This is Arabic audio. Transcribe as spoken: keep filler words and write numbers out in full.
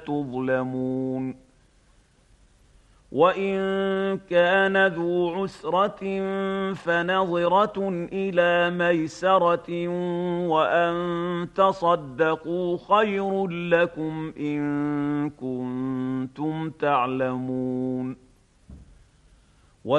تظلمون. وإن كان ذو عسرة فنظرة إلى ميسرة وأن تصدقوا خير لكم إن كنتم تعلمون.